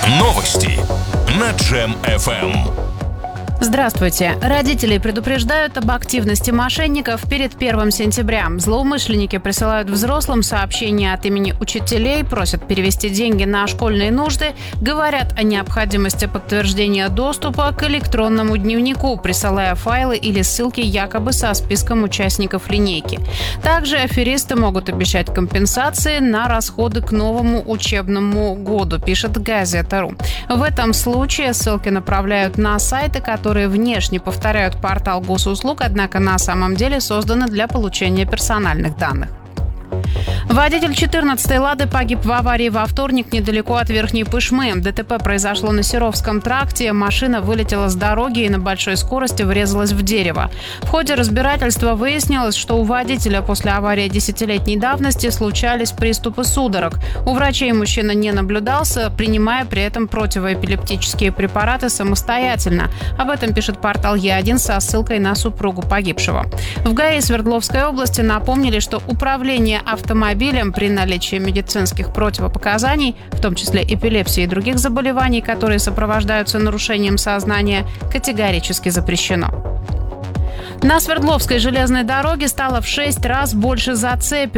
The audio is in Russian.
Новости на Джем FM. Здравствуйте. Родители предупреждают об активности мошенников перед 1 сентября. Злоумышленники присылают взрослым сообщения от имени учителей, просят перевести деньги на школьные нужды, говорят о необходимости подтверждения доступа к электронному дневнику, присылая файлы или ссылки якобы со списком участников линейки. Также аферисты могут обещать компенсации на расходы к новому учебному году, пишет Газета.ру. В этом случае ссылки направляют на сайты, которые внешне повторяют портал госуслуг, однако на самом деле созданы для получения персональных данных. Водитель 14-й «Лады» погиб в аварии во вторник недалеко от Верхней Пышмы. ДТП произошло на Серовском тракте. Машина вылетела с дороги и на большой скорости врезалась в дерево. В ходе разбирательства выяснилось, что у водителя после аварии 10-летней давности случались приступы судорог. У врачей мужчина не наблюдался, принимая при этом противоэпилептические препараты самостоятельно. Об этом пишет портал Е1 со ссылкой на супругу погибшего. В ГАИ Свердловской области напомнили, что управление автомобилем при наличии медицинских противопоказаний, в том числе эпилепсии и других заболеваний, которые сопровождаются нарушением сознания, категорически запрещено. На Свердловской железной дороге стало в 6 раз больше зацепок.